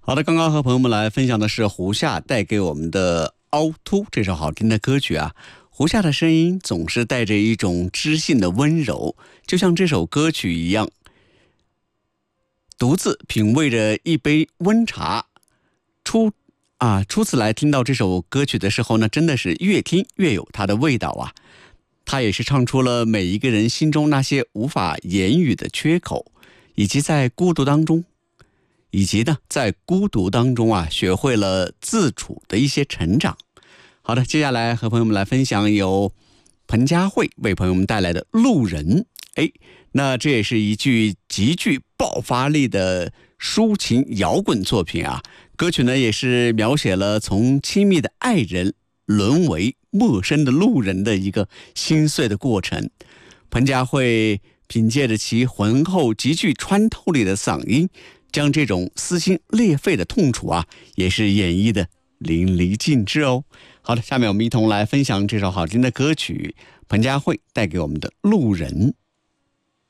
好的，刚刚和朋友们来分享的是胡夏带给我们的凹凸这首好听的歌曲啊。胡夏的声音总是带着一种知性的温柔，就像这首歌曲一样，独自品味着一杯温茶。初次来听到这首歌曲的时候呢，真的是越听越有它的味道啊。他也是唱出了每一个人心中那些无法言语的缺口，以及在孤独当中学会了自处的一些成长。好的，接下来和朋友们来分享由彭佳慧为朋友们带来的《路人》。那这也是一句极具爆发力的抒情摇滚作品啊。歌曲呢也是描写了从亲密的爱人沦为陌生的路人的一个心碎的过程。彭佳慧凭借着其浑厚极具穿透力的嗓音，将这种撕心裂肺的痛楚啊，也是演绎的淋漓尽致哦。好的，下面我们一同来分享这首好听的歌曲，彭佳慧带给我们的《路人》。